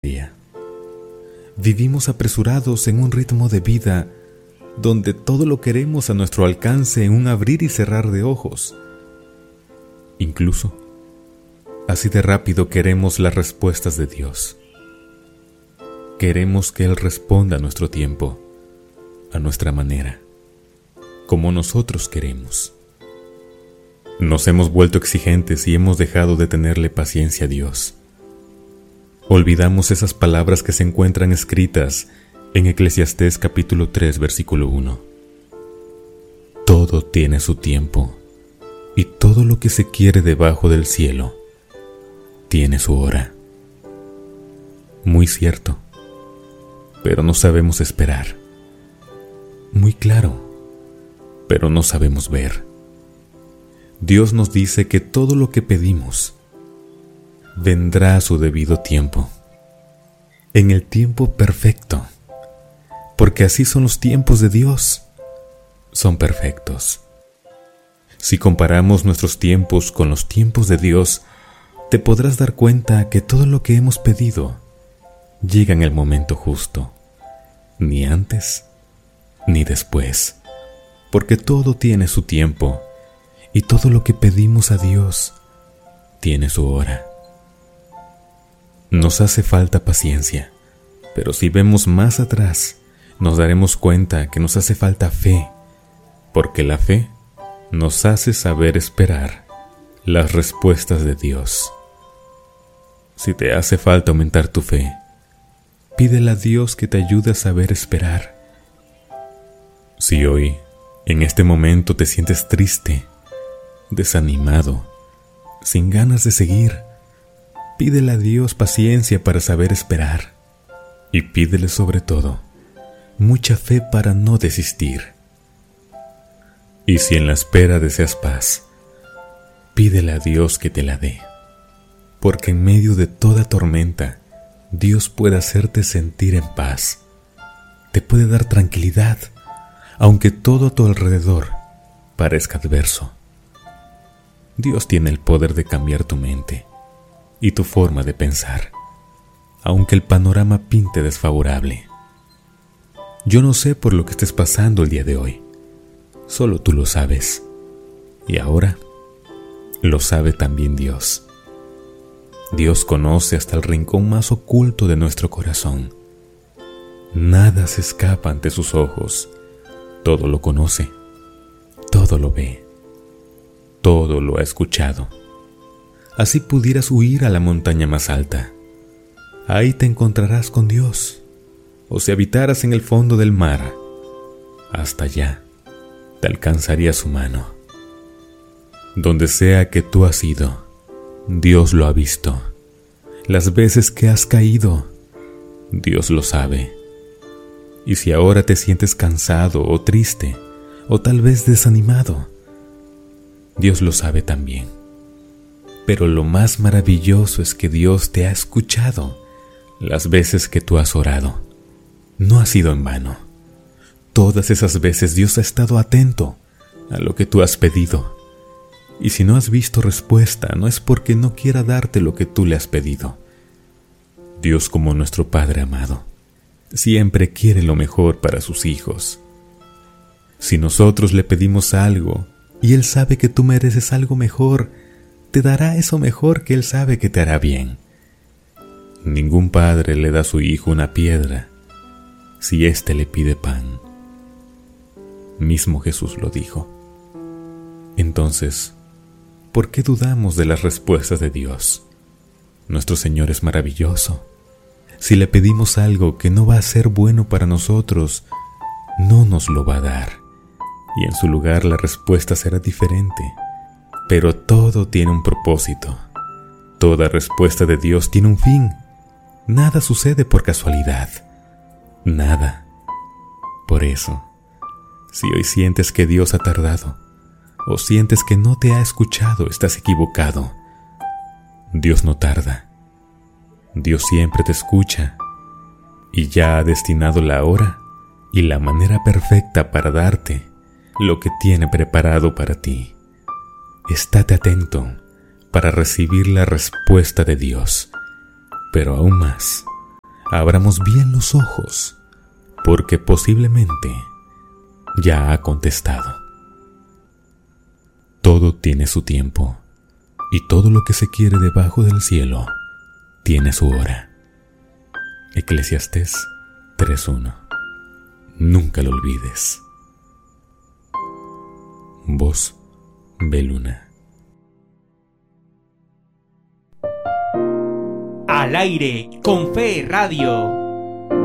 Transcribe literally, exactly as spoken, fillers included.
día. Vivimos apresurados en un ritmo de vida donde todo lo queremos a nuestro alcance en un abrir y cerrar de ojos. Incluso, así de rápido queremos las respuestas de Dios. Queremos que Él responda a nuestro tiempo, a nuestra manera, como nosotros queremos. Nos hemos vuelto exigentes y hemos dejado de tenerle paciencia a Dios. Olvidamos esas palabras que se encuentran escritas en Eclesiastés capítulo tres, versículo uno. Todo tiene su tiempo, y todo lo que se quiere debajo del cielo tiene su hora. Muy cierto, pero no sabemos esperar. Muy claro, pero no sabemos ver. Dios nos dice que todo lo que pedimos vendrá a su debido tiempo, en el tiempo perfecto, porque así son los tiempos de Dios, son perfectos. Si comparamos nuestros tiempos con los tiempos de Dios, te podrás dar cuenta que todo lo que hemos pedido llega en el momento justo, ni antes ni después, porque todo tiene su tiempo y todo lo que pedimos a Dios tiene su hora. Nos hace falta paciencia, pero si vemos más atrás, nos daremos cuenta que nos hace falta fe, porque la fe nos hace saber esperar las respuestas de Dios. Si te hace falta aumentar tu fe, pídele a Dios que te ayude a saber esperar. Si hoy, en este momento, te sientes triste, desanimado, sin ganas de seguir, pídele a Dios paciencia para saber esperar, y pídele sobre todo mucha fe para no desistir. Y si en la espera deseas paz, pídele a Dios que te la dé, porque en medio de toda tormenta, Dios puede hacerte sentir en paz, te puede dar tranquilidad, aunque todo a tu alrededor parezca adverso. Dios tiene el poder de cambiar tu mente y tu forma de pensar, aunque el panorama pinte desfavorable. Yo no sé por lo que estés pasando el día de hoy, solo tú lo sabes, y ahora lo sabe también Dios. Dios conoce hasta el rincón más oculto de nuestro corazón. Nada se escapa ante sus ojos, todo lo conoce, todo lo ve, todo lo ha escuchado. Así pudieras huir a la montaña más alta. Ahí te encontrarás con Dios. O si habitaras en el fondo del mar, hasta allá te alcanzaría su mano. Donde sea que tú has ido, Dios lo ha visto. Las veces que has caído, Dios lo sabe. Y si ahora te sientes cansado o triste, o tal vez desanimado, Dios lo sabe también. Pero lo más maravilloso es que Dios te ha escuchado las veces que tú has orado. No ha sido en vano. Todas esas veces Dios ha estado atento a lo que tú has pedido. Y si no has visto respuesta, no es porque no quiera darte lo que tú le has pedido. Dios, como nuestro Padre amado, siempre quiere lo mejor para sus hijos. Si nosotros le pedimos algo y Él sabe que tú mereces algo mejor, te dará eso mejor que Él sabe que te hará bien. Ningún padre le da a su hijo una piedra si éste le pide pan. Mismo Jesús lo dijo. Entonces, ¿por qué dudamos de las respuestas de Dios? Nuestro Señor es maravilloso. Si le pedimos algo que no va a ser bueno para nosotros, no nos lo va a dar. Y en su lugar la respuesta será diferente. Pero todo tiene un propósito. Toda respuesta de Dios tiene un fin. Nada sucede por casualidad. Nada. Por eso, si hoy sientes que Dios ha tardado, o sientes que no te ha escuchado, estás equivocado. Dios no tarda. Dios siempre te escucha, y ya ha destinado la hora y la manera perfecta para darte lo que tiene preparado para ti. Estate atento para recibir la respuesta de Dios, pero aún más, abramos bien los ojos, porque posiblemente ya ha contestado. Todo tiene su tiempo, y todo lo que se quiere debajo del cielo tiene su hora. Eclesiastés tres uno. Nunca lo olvides. Voz Beluna. Al aire con Fe Radio.